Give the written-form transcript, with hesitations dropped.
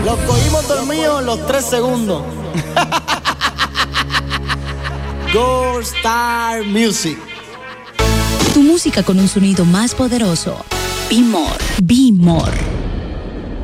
Los cogimos dormidos en los 3 segundos. Gold Star Music. Tu música con un sonido más poderoso. Be More. Be More.